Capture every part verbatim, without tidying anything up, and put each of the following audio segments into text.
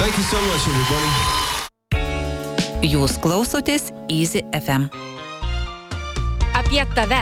Thank you so much, everybody. Jūs klausotės Easy F M. Apie tave.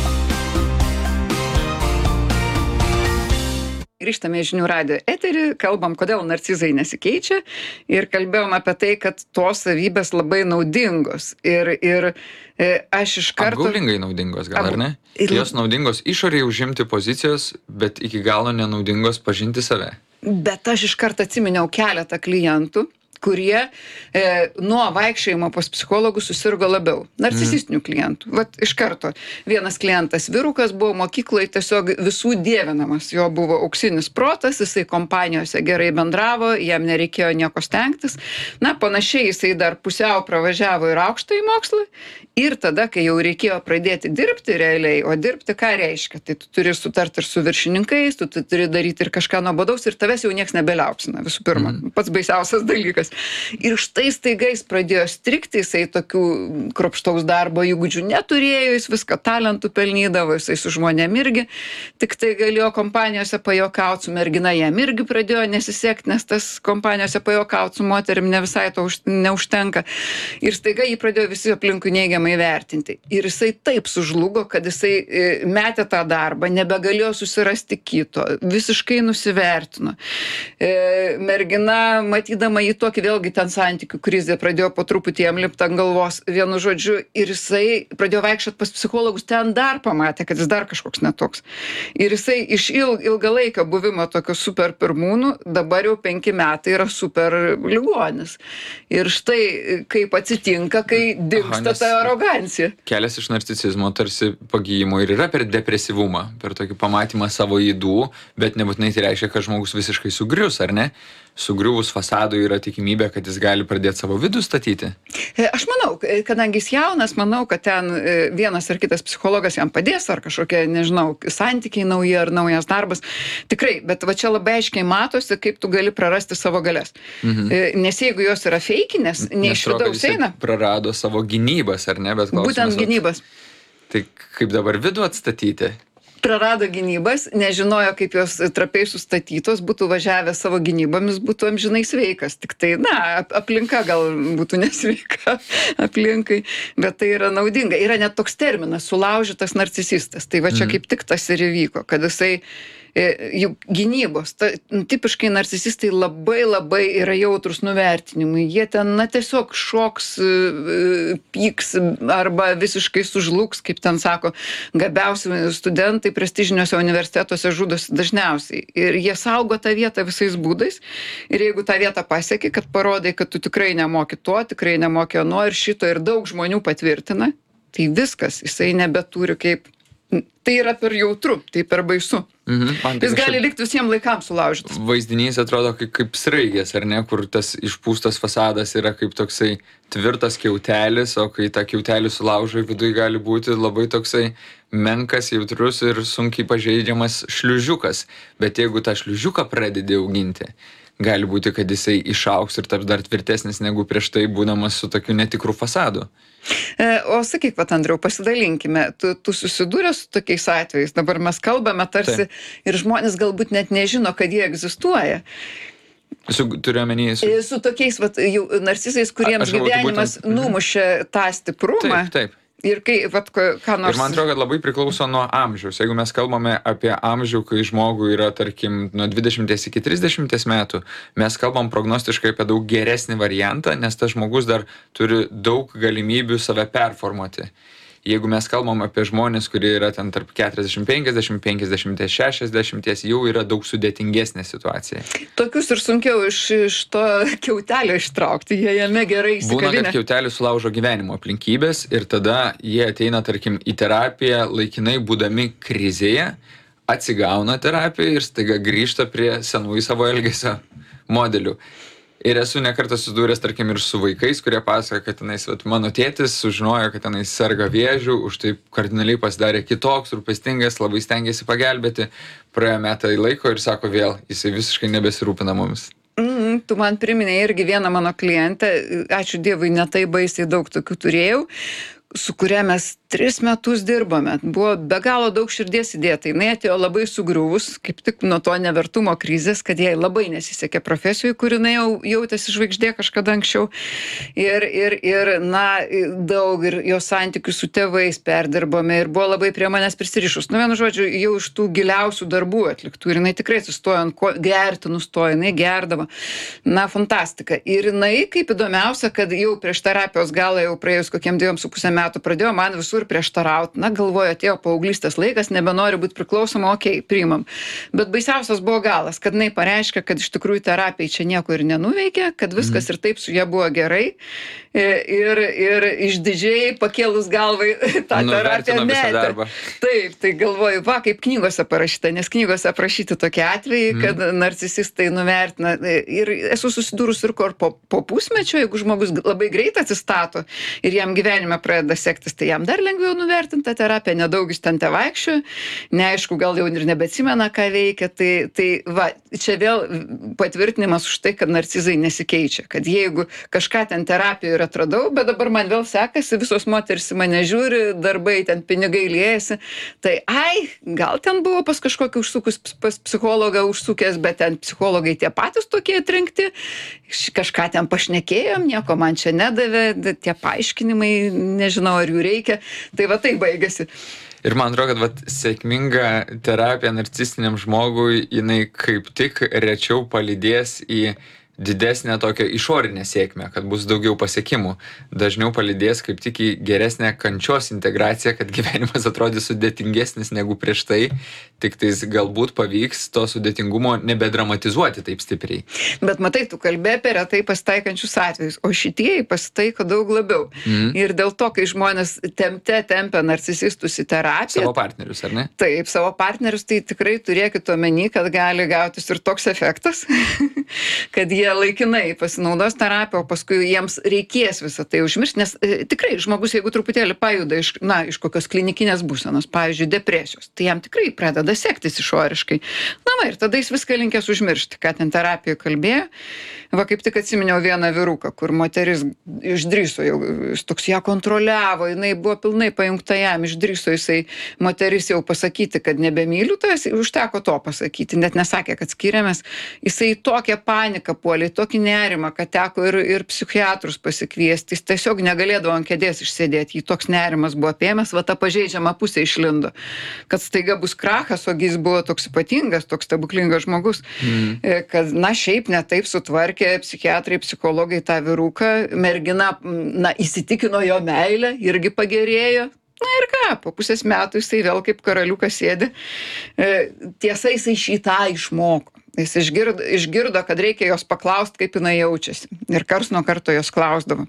Grįžtame į žinių radijo eterį, kalbam, kodėl narcizai nesikeičia ir kalbėjom apie tai, kad tos savybės labai naudingos. Ir, ir e, aš iš karto... Apgaulingai naudingos, gal Ab... ar ne? Ir... Jos naudingos išorėje užimti pozicijos, bet iki galo nenaudingos pažinti save. Bet aš iš karto atsiminiau keletą klientų, kurie e, nuo vaikščiojimo pas psichologus susirgo labiau. Narcisistinių mm. klientų. Vat iš karto. Vienas klientas vyrukas buvo mokykloje tiesiog visų dievinamas. Jo buvo auksinis protas, jisai kompanijose gerai bendravo, jam nereikėjo nieko stengtis. Na, panašiai jisai dar pusiau pravažiavo ir aukštąjį mokslą. Ir tada, kai jau reikėjo pradėti dirbti realiai, o dirbti ką reiškia? Tai tu turi sutarti ir su viršininkais, tu turi daryti ir kažką nuobodaus ir tavęs jau nieks nebeliaupsina, visų pirma. Mm. Pats baisiausias dalykas. Ir štai staiga jis pradėjo strikti, jisai tokių kruopštaus darbo įgūdžių neturėjo, jis viską talentų pelnydavo, jisai su žmonėm irgi, tik tai galėjo kompanijose pajokauti, su mergina jam irgi pradėjo nesisekti, nes tas kompanijose pajokauti su moterim ne visai to už, neužtenka. Ir staiga jį pradėjo visi aplinkui neigiamai vertinti. Ir jisai taip sužlugo, kad jisai e, metė tą darbą, nebegalėjo susirasti kito, visiškai nusivertino. E, mergina, matydama jį tokį vėlgi ten santykių krizė, pradėjo po truputį jam lipti ant galvos, vienu žodžiu, ir jisai pradėjo vaikščioti pas psichologus, ten dar pamatė, kad jis dar kažkoks netoks. Ir jisai iš ilg, ilgalaikio buvimo tokio super pirmūnų, dabar jau penki metai yra super ligonis. Ir štai kaip atsitinka, kai dingsta ta arogancija. Kelias iš narcisizmo tarsi pagyjimo ir yra per depresyvumą, per tokį pamatymą savo ydų, bet nebūtinai tai reiškia, kad žmogus visiškai sugrius, ar ne? Sugriuvus fasadų yra tikimybė, kad jis gali pradėti savo vidų statyti? Aš manau, kadangi jis jaunas, manau, kad ten vienas ar kitas psichologas jam padės, ar kažkokie, nežinau, santykiai nauji ar naujas darbas. Tikrai, bet va čia labai aiškiai matosi, kaip tu gali prarasti savo galias. Mhm. Nes jeigu jos yra feikinės, ne iš vidaus eina. Prarado savo gynybas, ar ne? Bet būtent gynybas. Tai kaip dabar vidų atstatyti? Prarado gynybas, nežinojo, kaip jos trapiai sustatytos, būtų važiavę savo gynybomis, būtų amžinai sveikas. Tik tai, na, aplinka gal būtų nesveika aplinkai, bet tai yra naudinga. Yra net toks terminas, sulaužytas narcisistas. Tai va čia mm. kaip tik tas ir įvyko, kad jisai jų gynybos. Ta, tipiškai narcisistai labai labai yra jautrus nuvertinimui. Jie ten, na, tiesiog šoks, pyks arba visiškai sužlugs, kaip ten sako, gabiausi studentai prestižiniuose universitetuose žudosi dažniausiai. Ir jie saugo tą vietą visais būdais. Ir jeigu tą vietą pasieki, kad parodai, kad tu tikrai nemoki to, tikrai nemoki ano ir šito ir daug žmonių patvirtina, tai viskas, jisai nebeturi kaip. Tai yra per jautru, tai per baisu. Mhm, tai jis gali likti visiems laikams sulaužytas. Vaizdinys atrodo kaip, kaip sraigės, ar ne, kur tas išpūstas fasadas yra kaip toksai tvirtas kiautelis, o kai tą kiautelį sulaužai, viduje gali būti labai toksai menkas, jautrus ir sunkiai pažeidžiamas šliužiukas. Bet jeigu tą šliužiuką pradedi auginti, gali būti, kad jisai išaugs ir taps dar tvirtesnis negu prieš tai būdamas su tokiu netikru fasadu. O sakyk, vat, Andriau, pasidalinkime, tu, tu susidūrė su tokiais atvejais, dabar mes kalbame tarsi Taip. Ir žmonės galbūt net nežino, kad jie egzistuoja. Su, turiu omeny, su... su tokiais vat, jau, narcisais, kuriems gyvenimas būtent... numušė tą stiprumą. Taip, taip. Ir kai, vat, ką nors... Ir man atrodo, kad labai priklauso nuo amžiaus. Jeigu mes kalbame apie amžių, kai žmogui yra, tarkim, nuo dvidešimties iki trisdešimties metų, mes kalbam prognostiškai apie daug geresnį variantą, nes tas žmogus dar turi daug galimybių save performuoti. Jeigu mes kalbam apie žmonės, kurie yra ten tarp keturiasdešimt penkiasdešimt, penkiasdešimt šešiasdešimt, jau yra daug sudėtingesnė situacija. Tokius ir sunkiau iš, iš to kiautelio ištraukti, jie jame gerai įsikabinę. Būna, kad kiautelis sulaužo gyvenimo aplinkybės ir tada jie ateina, tarkim, į terapiją laikinai būdami krizėje, atsigauna terapiją ir staiga grįžta prie senųjų savo elgesio modelių. Ir esu nekartą susidūręs, tarkim, ir su vaikais, kurie pasakoja, kad tenais, vat, mano tėtis sužinojo, kad tenais serga vėžiu, už tai kardinaliai pasidarė kitoks, rūpestingas, labai stengiasi pagelbėti. Praėjo metai laiko ir sako vėl, jisai visiškai nebesirūpina mumis. Mm, tu man priminė irgi vieną mano klientę, ačiū Dievui, ne tai baisiai daug tokių turėjau, su kuria mes tris metus dirbome. Buvo be galo daug širdies įdėta. Jinai atėjo labai sugriuvus, kaip tik nuo to nevertumo krizės, kad jai labai nesisekė profesijoje, kur jinai jau jautėsi žvaigždė kažkada anksčiau. Ir, ir, ir, na, daug ir jos santykių su tėvais perdirbome ir buvo labai prie manęs prisirišus. Nu, vienu žodžiu, jau iš tų giliausių darbų atliktų. Ir jinai tikrai atsistojo ant ko, gerti nustojo, jinai gerdavo. Na, fantastika. Ir jinai, kaip įdomiausia, kad jau prieš terapijos galą, jau praėjus kokiem dviem su pusę metų, pradėjo man visur prieštarauti. Na, galvoju, atėjo paauglystės laikas, nebenori būti priklausoma, okei, okay, priimam. Bet baisiausias buvo galas, kad jinai pareiškė, kad iš tikrųjų terapija čia nieko ir nenuveikė, kad viskas mm. ir taip su ja buvo gerai. Ir, ir išdidžiai pakėlus galvai tą terapiją metė. Taip, tai galvoju, va, kaip knygose parašyta, nes knygose aprašyti tokie atvejai, kad mm. narcisistai nuvertina. Ir esu susidūrus ir kur po, po pusmečio, jeigu žmogus labai greit atsistato ir jam gyvenime pradeda sektis, tai jam dar lengviau nuvertinti tą terapiją, nedaug jis ten te vaikščio, neaišku, gal jau ir nebeatsimena, ką veikia. Tai, tai va, čia vėl patvirtinimas už tai, kad narcizai nesikeičia, kad jeigu kažką ten terapijoje ir atradau, bet dabar man vėl sekasi, visos moterys į mane žiūri, darbai ten pinigai liejasi, tai ai, gal ten buvo pas kažkokį užsukus, pas psichologą užsukęs, bet ten psichologai tie patys tokie atrinkti, kažką ten pašnekėjom, nieko man čia nedavė, tie paaiškinimai, nežinau, ar jų reikia, tai va tai baigėsi. Ir man atrodo, kad vat, sėkminga terapija narcisistiniam žmogui, jinai kaip tik rečiau palydės į didesnę tokią išorinę sėkmę, kad bus daugiau pasiekimų. Dažniau palydės kaip tik į geresnę kančios integraciją, kad gyvenimas atrodys sudėtingesnis negu prieš tai, tik tais galbūt pavyks to sudėtingumo nebedramatizuoti taip stipriai. Bet matai, tu kalbė apie retai pasitaikančius atvejus, o šitie pasitaiko daug labiau. Mm. Ir dėl to, kai žmonės tempte tempia narcisistus į terapiją. Savo partnerius, ar ne? Taip, savo partnerius, tai tikrai turėkit omeny, kad gali gautis ir toks efektas, kad jie laikinai pasinaudos terapiją, o paskui jiems reikės visą tai užmiršti, nes e, tikrai žmogus, jeigu truputėlį pajuda iš, na, iš kokios klinikinės būsenos, pavyzdžiui, depresijos, tai jam tikrai pradeda sektis išoriškai. Na, va, ir tada jis viską linkęs užmiršti, ką ten terapijoje kalbėjo. Va, kaip tik atsiminiau vieną vyruką, kur moteris išdrįso, jau, jis toks ją kontroliavo, jinai buvo pilnai pajungta jam, išdrįso jisai moteris jau pasakyti, kad nebemyliu, tai užteko to pasakyti, net nesakė, kad skiriamės. Jisai tokią paniką puolė, tokį nerimą, kad teko ir, ir psichiatrus pasikviesti, jis tiesiog negalėdavo ant kėdės išsėdėti, jį toks nerimas buvo apėmęs, va ta pažeidžiama pusė išlindo, kad staiga bus krachas, o jis buvo toks ypatingas, toks stebuklingas žmogus, mm. kad, na, šiaip ne taip sutvarkė psichiatrai, psichologai tą vyruką, mergina, na, įsitikino jo meilę, irgi pagerėjo. Na ir ką, po pusės metų jisai vėl kaip karaliukas sėdi. Tiesa, jisai šitą išmoko. Jis išgirdo, išgirdo, kad reikia jos paklausti, kaip jinai jaučiasi. Ir kars nuo karto jos klausdavo.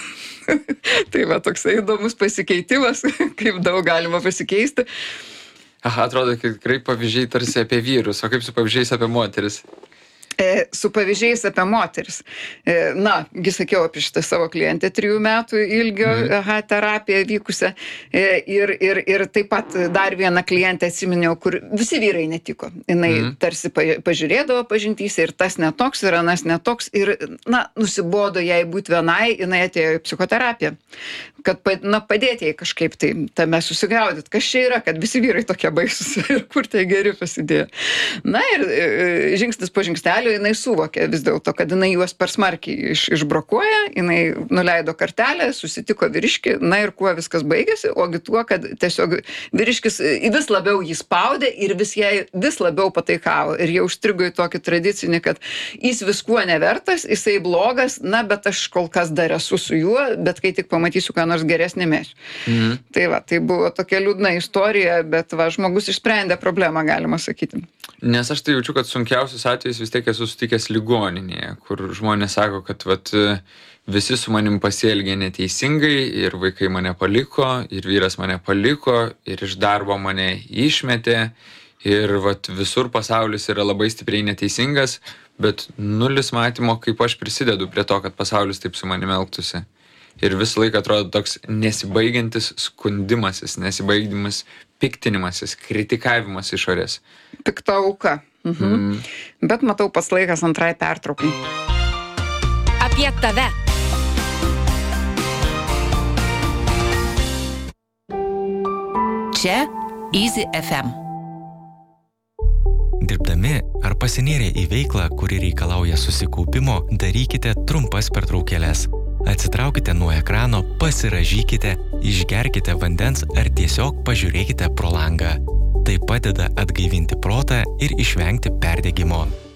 Tai va, toksai įdomus pasikeitimas, kaip daug galima pasikeisti. Aha, atrodo, kad tikrai pavyzdžiai tarsi apie vyrus, o kaip su pavyzdžiais apie moteris? E, su pavyzdžiais apie moteris. E, na, gi sakiau apie šitą savo klientę trijų metų ilgio mm. aha, terapiją vykusią. E, ir, ir, ir taip pat dar vieną klientę atsiminiau, kur visi vyrai netiko. Jinai mm. tarsi pa, pažiūrėdavo pažintyse ir tas netoks, ir anas netoks. Ir, na, nusibodo jai būti vienai, jinai atėjo į psichoterapiją. Kad, na, padėti jai kažkaip tai tame susigaudyti, kas čia yra, kad visi vyrai tokie baisus ir kur tai geri pasidėjo. Na ir e, žingsnis po žingsnelio jinai suvokė vis dėlto, kad jinai juos per smarkiai iš, išbrokuoja, jinai nuleido kartelę, susitiko vyriškį, na ir kuo viskas baigėsi, ogi tuo, kad tiesiog vyriškis vis labiau jį spaudė ir vis jai vis labiau pataikavo. Ir jau užstrigo į tokį tradicinį, kad jis viskuo nevertas, jisai blogas, na, bet aš kol kas dar esu su juo, bet kai tik pamatysiu, ką nors geresnį mešiu. Mhm. Tai va, tai buvo tokia liūdna istorija, bet va, žmogus išsprendė problemą, galima sakyti. Nes aš tai jaučiu, kad sunkiausius atvejus vis tiek esu sutikęs ligoninėje, kur žmonės sako, kad vat, visi su manim pasielgė neteisingai ir vaikai mane paliko, ir vyras mane paliko, ir iš darbo mane išmetė, ir vat, visur pasaulis yra labai stipriai neteisingas, bet nulis matymo, kaip aš prisidedu prie to, kad pasaulis taip su manim elgtųsi. Ir visą laiką atrodo toks nesibaigiantis skundimasis, nesibaigiamas piktinimasis, kritikavimas išorės. Pikta auka. Mhm. Mm. Bet matau, pas laikas antrai pertraukai. Apie tave. Čia Easy F M. Dirbdami ar pasinėrę į veiklą, kuri reikalauja susikaupimo, darykite trumpas pertraukėles. Atsitraukite nuo ekrano, pasirąžykite, išgerkite vandens ar tiesiog pažiūrėkite pro langą. Tai padeda atgaivinti protą ir išvengti perdegimo.